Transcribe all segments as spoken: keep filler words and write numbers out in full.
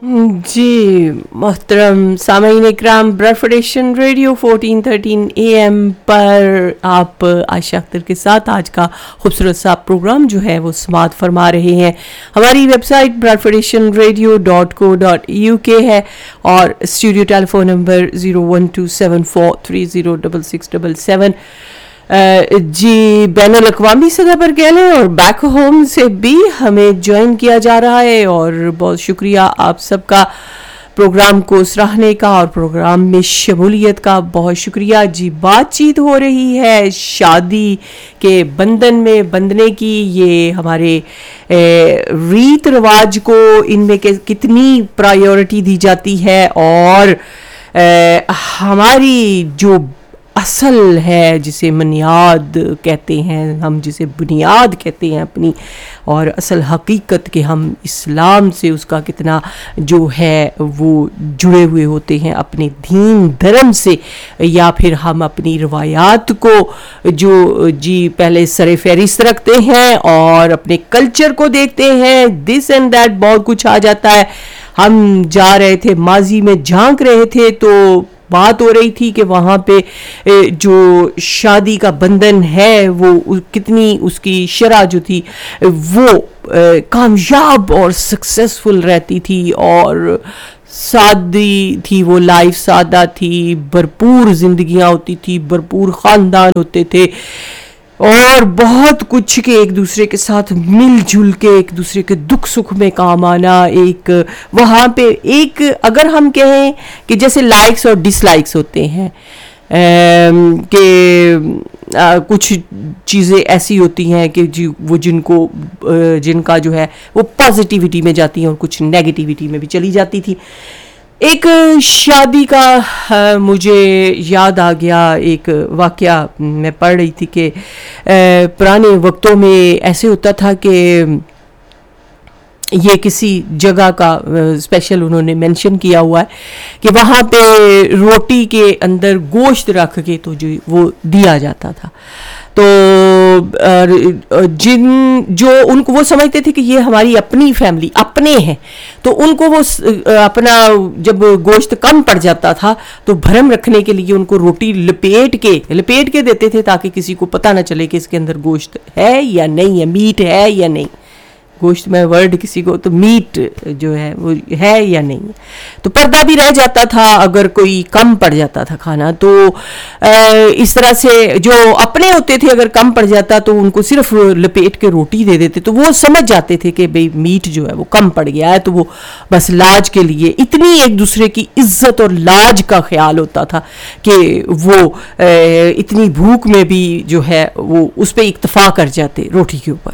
जी मोहतरम सामईन इकराम, broad federation radio fourteen thirteen A M पर आप आयशा अख्तर के साथ आज का खूबसूरत सा प्रोग्राम जो है वो समाअत फरमा रहे हैं। हमारी website broad federation radio dot co dot U के है और studio telephone number zero one two seven four three zero double six double seven. जी बैनुल अक़वामी सतह पर कह लें और बैक होम से भी हमें ज्वाइन किया जा रहा है और बहुत शुक्रिया आप सबका प्रोग्राम को सराहने का और प्रोग्राम में शमूलियत का बहुत शुक्रिया। जी बातचीत हो रही है शादी के बंधन में बंधने की, ये हमारे ए, रीत रिवाज को इनमें के कितनी प्रायोरिटी दी जाती है और ए, हमारी जो असल है जिसे बुनियाद कहते हैं, हम जिसे बुनियाद कहते हैं अपनी, और असल हकीकत के हम इस्लाम से उसका कितना जो है वो जुड़े हुए होते हैं अपने दीन धर्म से, या फिर हम अपनी रवायात को जो जी पहले सरे फहरिस्त रखते हैं और अपने कल्चर को देखते हैं। दिस एंड दैट बहुत कुछ आ जाता है। हम जा रहे थे माजी में झांक रहे थे तो बात हो रही थी कि वहाँ पे जो शादी का बंधन है वो कितनी उसकी शरह जो थी वो कामयाब और सक्सेसफुल रहती थी और सादी थी, वो लाइफ सादा थी, भरपूर जिंदगियाँ होती थी, भरपूर ख़ानदान होते थे और बहुत कुछ के एक दूसरे के साथ मिलजुल के एक दूसरे के दुख सुख में काम आना। एक वहाँ पे एक अगर हम कहें कि जैसे लाइक्स और डिसलाइक्स होते हैं कि कुछ चीज़ें ऐसी होती हैं कि जी वो जिनको जिनका जो है वो पॉजिटिविटी में जाती हैं और कुछ नेगेटिविटी में भी चली जाती थी। एक शादी का आ, मुझे याद आ गया एक वाक़या मैं पढ़ रही थी कि पुराने वक्तों में ऐसे होता था कि ये किसी जगह का स्पेशल उन्होंने मेंशन किया हुआ है कि वहाँ पे रोटी के अंदर गोश्त रख के तो जो वो दिया जाता था। तो जिन जो उनको वो समझते थे कि ये हमारी अपनी फैमिली अपने हैं, तो उनको वो अपना जब गोश्त कम पड़ जाता था तो भरम रखने के लिए उनको रोटी लपेट के लपेट के देते थे ताकि किसी को पता ना चले कि इसके अंदर गोश्त है या नहीं है, मीट है या नहीं। गोश्त में वर्ड किसी को तो मीट जो है वो है या नहीं, तो पर्दा भी रह जाता था अगर कोई कम पड़ जाता था खाना। तो इस तरह से जो अपने होते थे अगर कम पड़ जाता तो उनको सिर्फ लपेट के रोटी दे देते, तो वो समझ जाते थे कि भाई मीट जो है वो कम पड़ गया है, तो वो बस लाज के लिए इतनी एक दूसरे की इज्जत और लाज का ख्याल होता था कि वो इतनी भूख में भी जो है वो उस पर इक्तफा कर जाते रोटी के ऊपर।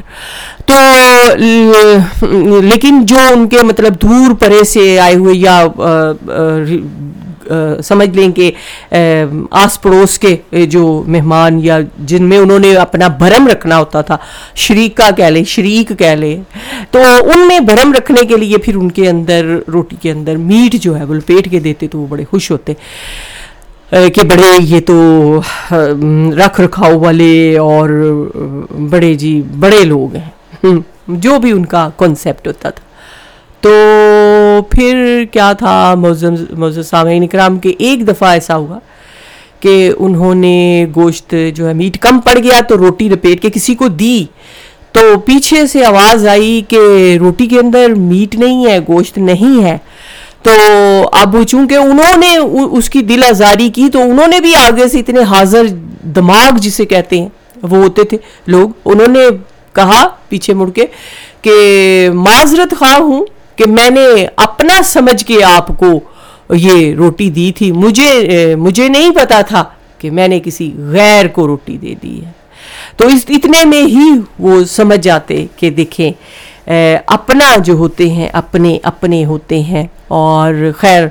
तो लेकिन जो उनके मतलब दूर परे से आए हुए या आ, आ, आ, समझ लें कि आस पड़ोस के जो मेहमान या जिनमें उन्होंने अपना भरम रखना होता था, शरीका कह ले शरीक कह ले, तो उनमें भरम रखने के लिए फिर उनके अंदर रोटी के अंदर मीट जो है वो लपेट के देते, तो वो बड़े खुश होते कि बड़े ये तो रख रखाव वाले और बड़े जी बड़े लोग हैं, जो भी उनका कॉन्सेप्ट होता था। तो फिर क्या था मौजूद सामईन इकराम के, एक दफ़ा ऐसा हुआ कि उन्होंने गोश्त जो है मीट कम पड़ गया तो रोटी लपेट के किसी को दी, तो पीछे से आवाज़ आई कि रोटी के अंदर मीट नहीं है, गोश्त नहीं है। तो अब चूंकि उन्होंने उसकी दिल आज़ारी की तो उन्होंने भी आगे से इतने हाजिर दिमाग जिसे कहते हैं वो होते थे लोग, उन्होंने कहा पीछे मुड़ के कि माजरत खा हूँ कि मैंने अपना समझ के आपको ये रोटी दी थी, मुझे मुझे नहीं पता था कि मैंने किसी गैर को रोटी दे दी है। तो इस इतने में ही वो समझ जाते कि देखें अपना जो होते हैं अपने अपने होते हैं। और खैर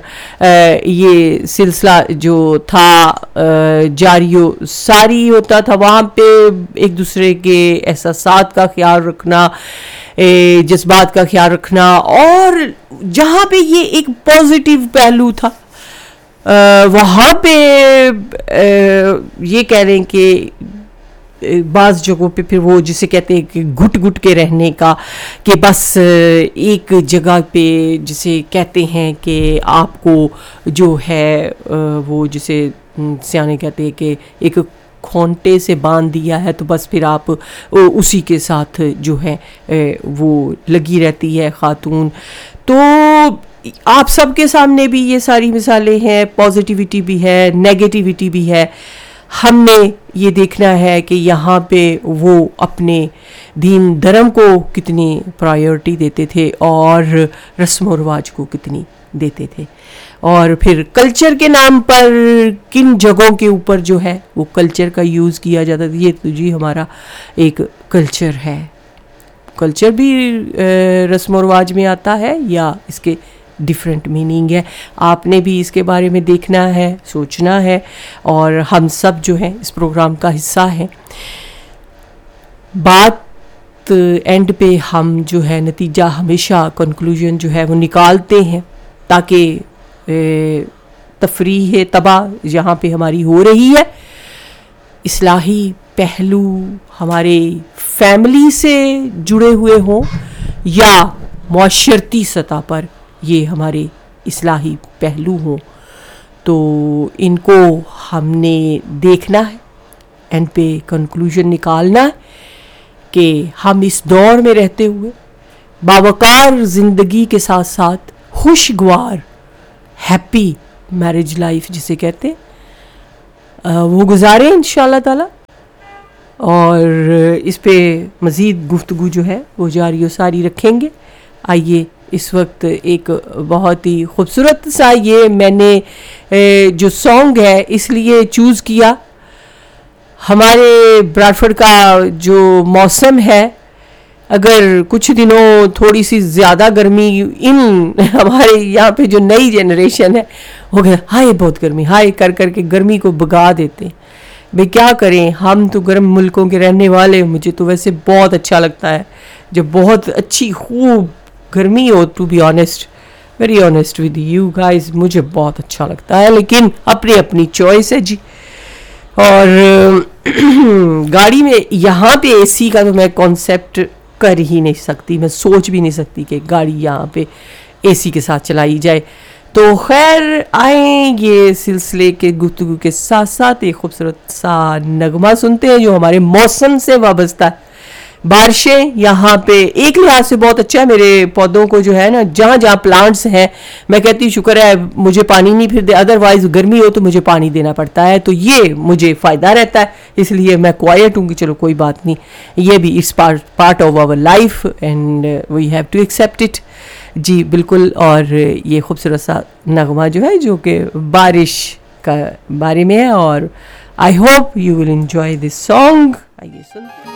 ये सिलसिला जो था जारियो सारी होता था, वहाँ पे एक दूसरे के एहसासात का ख्याल रखना, जज्बात का ख्याल रखना, और जहाँ पे ये एक पॉजिटिव पहलू था वहाँ पे ये कह रहे हैं कि बाज़ जगहों पे फिर वो जिसे कहते हैं कि घुट घुट के रहने का, कि बस एक जगह पे जिसे कहते हैं कि आपको जो है वो जिसे सियाने कहते हैं कि एक खोंटे से बांध दिया है तो बस फिर आप उसी के साथ जो है वो लगी रहती है खातून। तो आप सबके सामने भी ये सारी मिसालें हैं, पॉजिटिविटी भी है, नेगेटिविटी भी है। हमने ये देखना है कि यहाँ पे वो अपने दीन धर्म को कितनी प्रायोरिटी देते थे और रस्म व रिवाज को कितनी देते थे, और फिर कल्चर के नाम पर किन जगहों के ऊपर जो है वो कल्चर का यूज़ किया जाता था। ये तो जी हमारा एक कल्चर है। कल्चर भी रस्म व रिवाज में आता है या इसके डिफरेंट मीनिंग है, आपने भी इसके बारे में देखना है, सोचना है, और हम सब जो है इस प्रोग्राम का हिस्सा है। बात एंड पे हम जो है नतीजा हमेशा कंक्लूजन जो है वो निकालते हैं ताकि तफरीह तबाह जहाँ पे हमारी हो रही है, इस्लाही पहलू हमारे फैमिली से जुड़े हुए हों या माशरती सतह पर ये हमारे इस्लाही पहलू हों, तो इनको हमने देखना है, एंड पे कंक्लूजन निकालना है कि हम इस दौर में रहते हुए बावकार ज़िंदगी के साथ साथ खुशगवार हैप्पी मैरिज लाइफ जिसे कहते हैं वो गुजारें इंशाअल्लाह ताला। और इस पे मज़ीद गुफ्तगू जो है वो जारी व सारी रखेंगे। आइए इस वक्त एक बहुत ही खूबसूरत सा ये मैंने जो सॉन्ग है इसलिए चूज़ किया, हमारे ब्राडफोर्ड का जो मौसम है, अगर कुछ दिनों थोड़ी सी ज़्यादा गर्मी इन हमारे यहाँ पे जो नई जनरेशन है हो गया हाय बहुत गर्मी, हाय कर कर के गर्मी को भगा देते। भाई क्या करें, हम तो गर्म मुल्कों के रहने वाले, मुझे तो वैसे बहुत अच्छा लगता है जब बहुत अच्छी खूब गर्मी हो। To be honest, very honest with you guys, मुझे बहुत अच्छा लगता है, लेकिन अपनी अपनी चॉइस है जी। और गाड़ी में यहाँ पे एसी का तो मैं कॉन्सेप्ट कर ही नहीं सकती, मैं सोच भी नहीं सकती कि गाड़ी यहाँ पे एसी के साथ चलाई जाए। तो खैर आए ये सिलसिले के गुफ्तगू के साथ साथ एक खूबसूरत सा नगमा सुनते हैं जो हमारे मौसम से वाबस्ता है। बारिशें यहाँ पे एक लिहाज से बहुत अच्छा है, मेरे पौधों को जो है ना, जहाँ जहाँ प्लांट्स हैं मैं कहती हूँ शुक्र है मुझे पानी नहीं फिर दे, अदरवाइज गर्मी हो तो मुझे पानी देना पड़ता है, तो ये मुझे फ़ायदा रहता है, इसलिए मैं क्वाइट हूँ कि चलो कोई बात नहीं, ये भी it's part part of our life and we have to accept it जी बिल्कुल। और ये खूबसूरत सा नगमा जो है जो कि बारिश का बारे में है, और I hope you will enjoy this song. आइए सुनते हैं।